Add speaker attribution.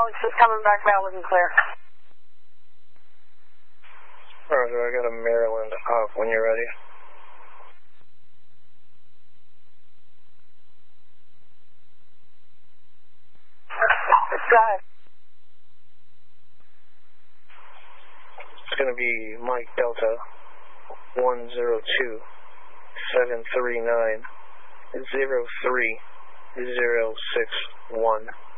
Speaker 1: it's just coming back valid and clear.
Speaker 2: Roger, I got a Maryland off when you're ready.
Speaker 1: Go ahead.
Speaker 2: It's going to be Mike Delta 102-739-03061.